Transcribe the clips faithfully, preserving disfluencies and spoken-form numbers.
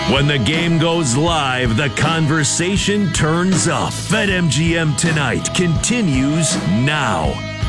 When the game goes live, the conversation turns up. BetMGM Tonight continues now.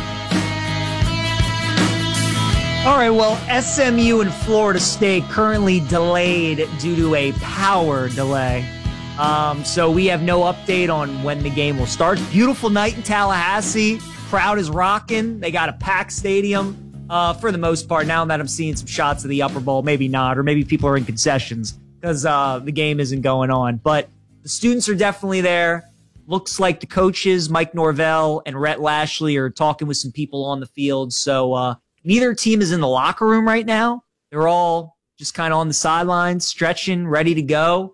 All right, well, S M U and Florida State currently delayed due to a power delay. Um, so we have no update on when the game will start. Beautiful night in Tallahassee. Crowd is rocking. They got a packed stadium uh, for the most part. Now that I'm seeing some shots of the upper bowl, maybe not, or maybe people are in concessions because uh, the game isn't going on. But the students are definitely there. Looks like the coaches, Mike Norvell and Rhett Lashley, are talking with some people on the field. So uh, neither team is in the locker room right now. They're all just kind of on the sidelines, stretching, ready to go.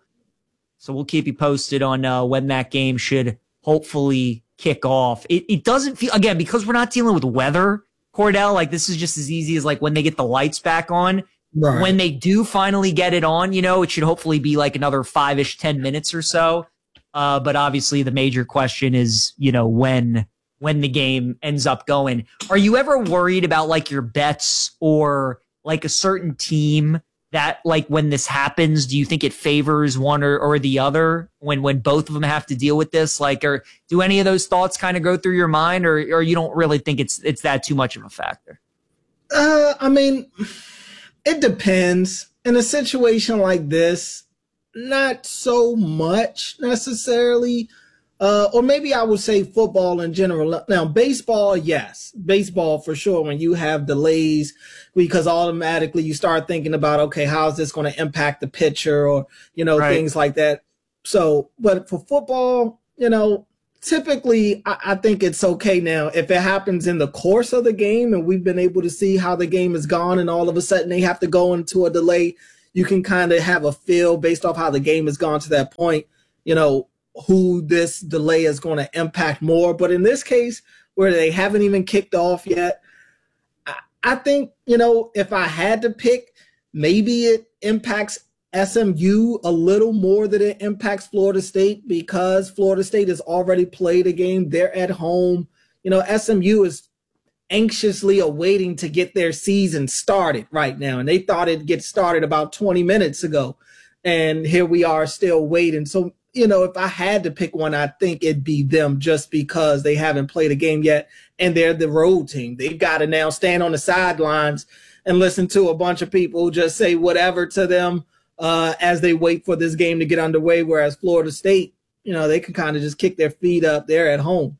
So we'll keep you posted on uh, when that game should hopefully kick off. It, it doesn't feel, again, because we're not dealing with weather, Cordell, like this is just as easy as like when they get the lights back on. Right. When they do finally get it on, you know, it should hopefully be like another five-ish, ten minutes or so. Uh, but obviously the major question is, you know, when when the game ends up going. Are you ever worried about like your bets or like a certain team that like when this happens, do you think it favors one or, or the other when, when both of them have to deal with this? Like, or do any of those thoughts kind of go through your mind, or, or you don't really think it's, it's that too much of a factor? Uh, I mean, it depends. In a situation like this, not so much necessarily. Uh, or maybe I would say football in general. Now, baseball, yes. Baseball for sure. When you have delays, because automatically you start thinking about, okay, how is this going to impact the pitcher, or, you know, right. things like that. So, but for football, you know, typically I, I think it's okay now. If it happens in the course of the game and we've been able to see how the game has gone and all of a sudden they have to go into a delay, you can kind of have a feel based off how the game has gone to that point, you know, who this delay is going to impact more. But in this case, where they haven't even kicked off yet, I, I think, you know, if I had to pick, maybe it impacts S M U a little more than it impacts Florida State, because Florida State has already played a game. They're at home. You know, S M U is anxiously awaiting to get their season started right now. And they thought it'd get started about twenty minutes ago. And here we are still waiting. So, you know, if I had to pick one, I think it'd be them, just because they haven't played a game yet and they're the road team. They've got to now stand on the sidelines and listen to a bunch of people just say whatever to them uh, as they wait for this game to get underway. Whereas Florida State, you know, they can kind of just kick their feet up. They're at home.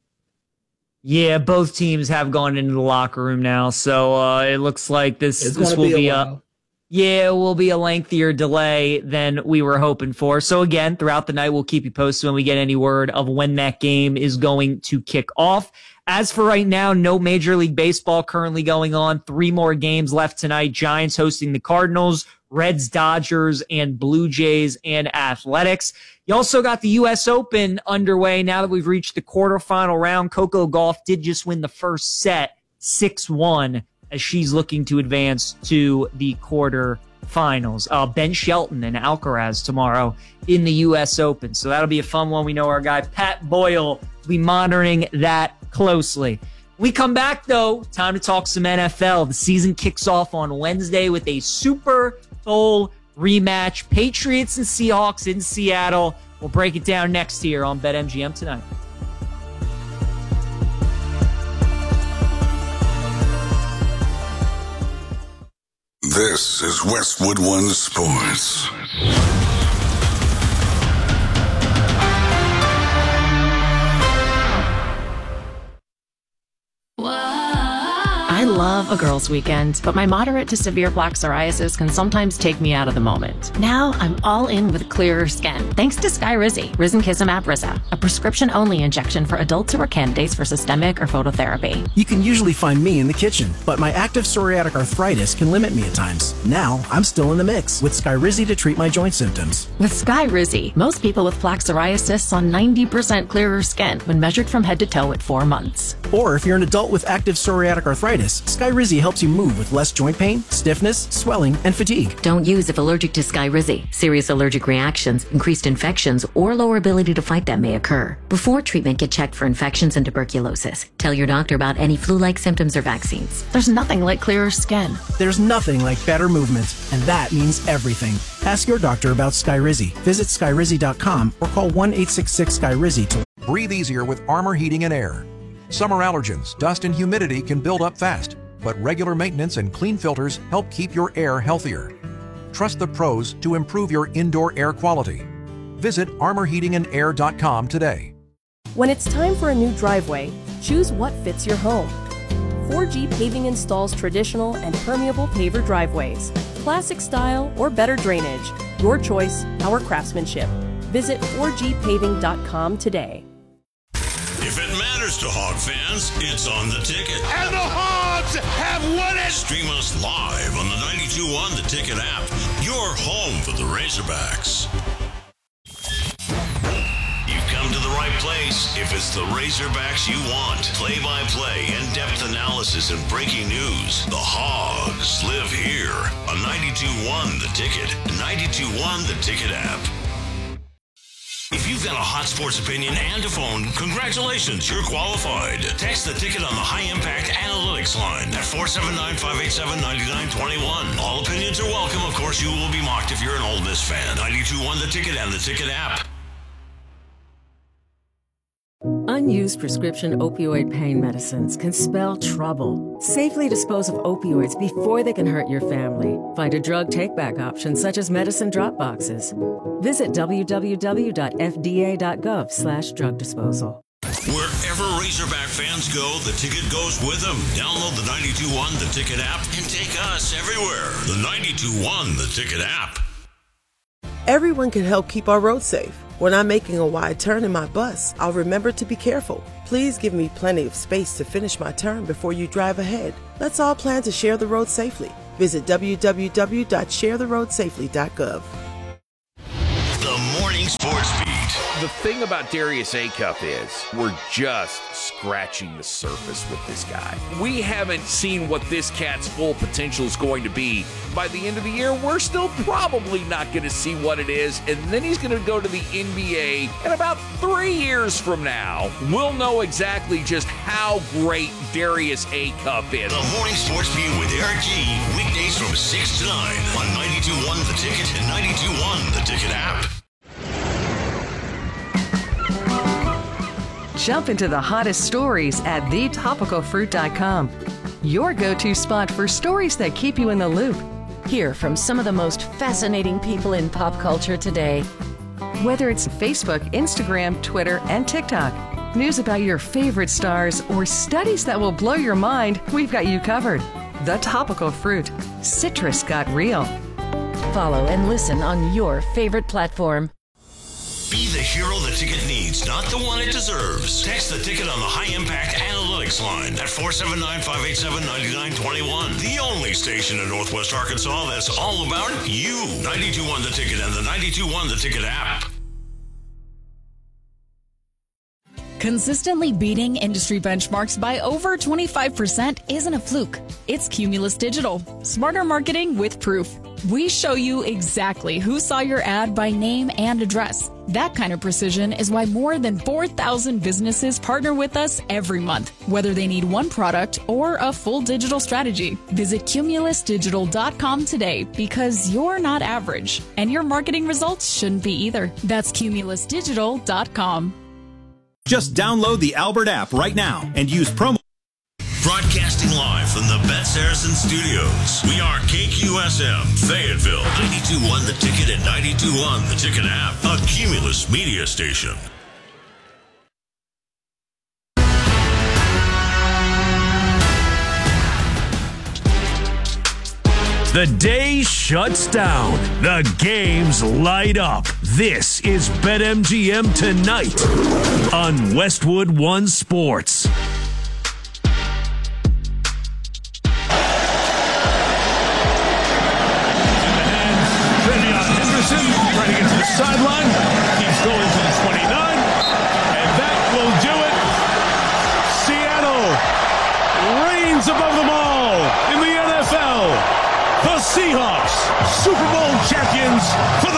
Yeah, both teams have gone into the locker room now. So uh, it looks like this, it's this will be, be a, a Yeah, it will be a lengthier delay than we were hoping for. So again, throughout the night, we'll keep you posted when we get any word of when that game is going to kick off. As for right now, no Major League Baseball currently going on. Three more games left tonight. Giants hosting the Cardinals, Reds, Dodgers, and Blue Jays and Athletics. You also got the U S Open underway now that we've reached the quarterfinal round. Coco Gauff did just win the first set, six one. As she's looking to advance to the quarterfinals. Uh, Ben Shelton and Alcaraz tomorrow in the U S Open. So that'll be a fun one. We know our guy Pat Boyle will be monitoring that closely. When we come back, though, time to talk some N F L. The season kicks off on Wednesday with a Super Bowl rematch. Patriots and Seahawks in Seattle. We'll break it down next here on BetMGM Tonight. This is Westwood One Sports. I love a girls' weekend, but my moderate to severe plaque psoriasis can sometimes take me out of the moment. Now I'm all in with clearer skin, thanks to Skyrizi, Risankizumab Risa, a prescription-only injection for adults who are candidates for systemic or phototherapy. You can usually find me in the kitchen, but my active psoriatic arthritis can limit me at times. Now I'm still in the mix with Skyrizi to treat my joint symptoms. With Skyrizi, most people with plaque psoriasis saw ninety percent clearer skin when measured from head to toe at four months. Or if you're an adult with active psoriatic arthritis, Skyrizi helps you move with less joint pain, stiffness, swelling, and fatigue. Don't use if allergic to Skyrizi. Serious allergic reactions, increased infections, or lower ability to fight them may occur. Before treatment, get checked for infections and tuberculosis. Tell your doctor about any flu-like symptoms or vaccines. There's nothing like clearer skin. There's nothing like better movement, and that means everything. Ask your doctor about Skyrizi. Visit Skyrizi dot com or call one eight six six Skyrizi to breathe easier with Armor Heating and Air. Summer allergens, dust and humidity can build up fast, but regular maintenance and clean filters help keep your air healthier. Trust the pros to improve your indoor air quality. Visit armor heating and air dot com today. When it's time for a new driveway, choose what fits your home. four G Paving installs traditional and permeable paver driveways, classic style or better drainage. Your choice, our craftsmanship. Visit four G paving dot com today. If it matters to Hog fans, it's on the ticket. And the Hogs have won it! Stream us live on the ninety-two point one The Ticket app, your home for the Razorbacks. You've come to the right place if it's the Razorbacks you want. Play-by-play, in-depth analysis, and breaking news. The Hogs live here on ninety-two point one The Ticket, ninety-two point one The Ticket app. If you've got a hot sports opinion and a phone, congratulations, you're qualified. Text the ticket on the High Impact Analytics line at four seven nine, five eight seven, nine nine two one. All opinions are welcome. Of course, you will be mocked if you're an Ole Miss fan. ninety-two point one The Ticket and the Ticket app. Unused prescription opioid pain medicines can spell trouble. Safely dispose of opioids before they can hurt your family. Find a drug take-back option such as medicine drop boxes. Visit w w w dot f d a dot gov slash drug disposal. Wherever Razorback fans go, the ticket goes with them. Download the ninety-two point one The Ticket app and take us everywhere. The ninety-two point one The Ticket app. Everyone can help keep our roads safe. When I'm making a wide turn in my bus, I'll remember to be careful. Please give me plenty of space to finish my turn before you drive ahead. Let's all plan to share the road safely. Visit w w w dot share the road safely dot gov. The Morning Sports Beat. The thing about Darius Acuff is we're just scratching the surface with this guy. We haven't seen what this cat's full potential is going to be. By the end of the year, we're still probably not going to see what it is, and then he's going to go to the N B A, and about three years from now, we'll know exactly just how great Darius Acuff is. The Morning Sports Beat with Eric G. Weekdays from six to nine on ninety-two point one The Ticket and ninety-two point one The Ticket app. Jump into the hottest stories at the topical fruit dot com. Your go-to spot for stories that keep you in the loop. Hear from some of the most fascinating people in pop culture today. Whether it's Facebook, Instagram, Twitter, and TikTok, news about your favorite stars, or studies that will blow your mind, we've got you covered. The Topical Fruit. Citrus got real. Follow and listen on your favorite platform. Be the hero the ticket needs, not the one it deserves. Text the ticket on the High Impact Analytics line at four seven nine, five eight seven, nine nine two one. The only station in Northwest Arkansas that's all about you. ninety-two point one The Ticket and the ninety-two point one The Ticket app. Consistently beating industry benchmarks by over twenty-five percent isn't a fluke. It's Cumulus Digital. Smarter marketing with proof. We show you exactly who saw your ad by name and address. That kind of precision is why more than four thousand businesses partner with us every month, whether they need one product or a full digital strategy. Visit cumulus digital dot com today because you're not average, and your marketing results shouldn't be either. That's cumulus digital dot com. Just download the Albert app right now and use promo. Broadcasting live from the Bet Saracen Studios. We are K Q S M, Fayetteville, ninety-two point one The Ticket and ninety-two point one The Ticket app, a Cumulus media station. The day shuts down. The games light up. This is BetMGM Tonight on Westwood One Sports. Trying to get to the sideline, keeps going to the twenty-nine, and that will do it. Seattle reigns above them all.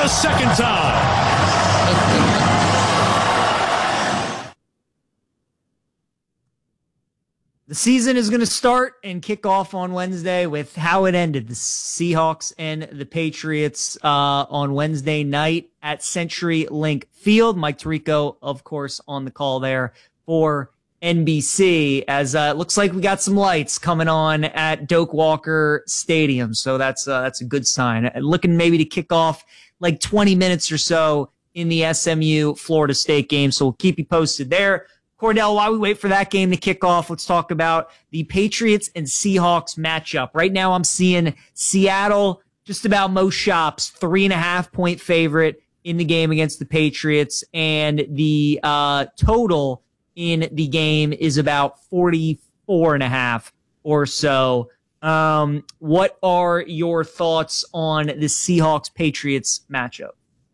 the second time. The season is going to start and kick off on Wednesday with how it ended. The Seahawks and the Patriots uh, on Wednesday night at CenturyLink Field. Mike Tirico, of course, on the call there for N B C, as uh, it looks like we got some lights coming on at Doak Walker Stadium. So that's uh, that's a good sign. Looking maybe to kick off like twenty minutes or so in the S M U Florida State game. So we'll keep you posted there. Cordell, while we wait for that game to kick off, let's talk about the Patriots and Seahawks matchup. Right now, I'm seeing Seattle, just about most shops, three and a half point favorite in the game against the Patriots, and the uh, total in the game is about forty-four and a half or so. Um, what are your thoughts on the Seahawks-Patriots matchup?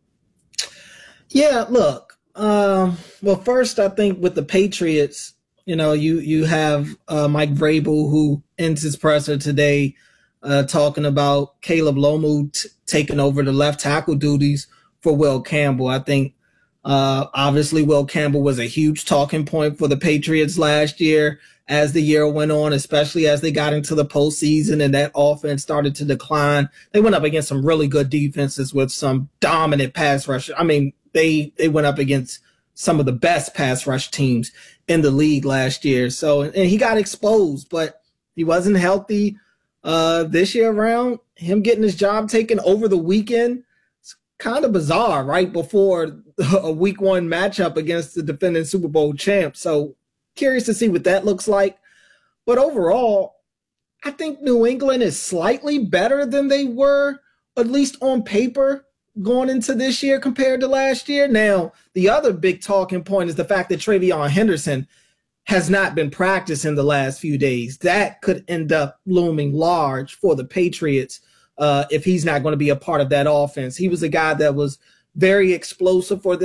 Yeah, look. Um, well, first, I think with the Patriots, you know, you, you have uh, Mike Vrabel, who ends his presser today uh, talking about Caleb Lomu t- taking over the left tackle duties for Will Campbell. I think, uh, obviously, Will Campbell was a huge talking point for the Patriots last year as the year went on, especially as they got into the postseason and that offense started to decline. They went up against some really good defenses with some dominant pass rush. I mean, They they went up against some of the best pass rush teams in the league last year. So, and he got exposed, but he wasn't healthy uh, this year around. Him getting his job taken over the weekend, it's kind of bizarre, right before a week one matchup against the defending Super Bowl champ. So curious to see what that looks like. But overall, I think New England is slightly better than they were, at least on paper, going into this year compared to last year. Now, the other big talking point is the fact that TreVeyon Henderson has not been practicing the last few days. That could end up looming large for the Patriots uh, if he's not going to be a part of that offense. He was a guy that was very explosive for them.